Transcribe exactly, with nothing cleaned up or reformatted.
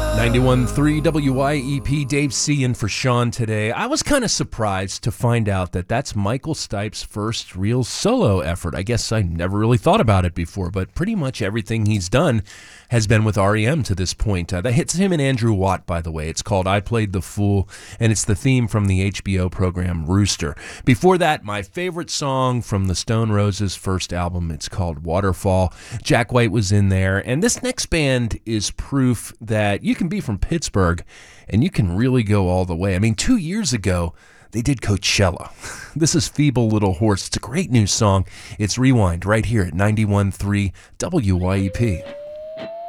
ninety-one point three W Y E P, Dave C. in for Sean today. I was kind of surprised to find out that that's Michael Stipe's first real solo effort. I guess I never really thought about it before, but pretty much everything he's done has been with R E M to this point. Uh, that hits him and Andrew Watt, by the way. It's called I Played the Fool, and it's the theme from the H B O program Rooster. Before that, my favorite song from the Stone Roses' first album, it's called Waterfall. Jack White was in there, and this next band is proof that you can be from Pittsburgh and you can really go all the way. I mean, two years ago, they did Coachella. This is Feeble Little Horse. It's a great new song. It's Rewind right here at ninety-one point three W Y E P.